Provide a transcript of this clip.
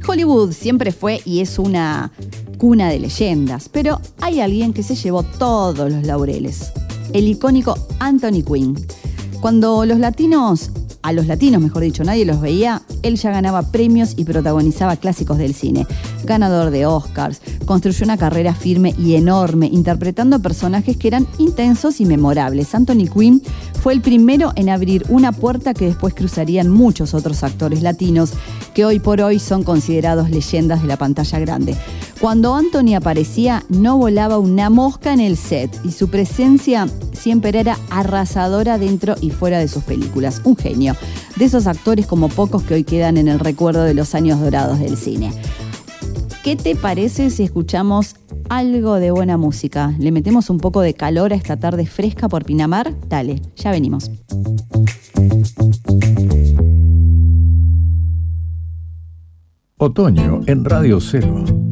Hollywood siempre fue y es una cuna de leyendas, pero hay alguien que se llevó todos los laureles, el icónico Anthony Quinn. Cuando a los latinos, mejor dicho, nadie los veía, él ya ganaba premios y protagonizaba clásicos del cine. Ganador de Oscars, construyó una carrera firme y enorme, interpretando personajes que eran intensos y memorables. Anthony Quinn fue el primero en abrir una puerta que después cruzarían muchos otros actores latinos que hoy por hoy son considerados leyendas de la pantalla grande. Cuando Anthony aparecía, no volaba una mosca en el set y su presencia siempre era arrasadora dentro y fuera de sus películas. Un genio, de esos actores como pocos que hoy quedan en el recuerdo de los años dorados del cine. ¿Qué te parece si escuchamos algo de buena música? ¿Le metemos un poco de calor a esta tarde fresca por Pinamar? Dale, ya venimos. Otoño en Radio Cero.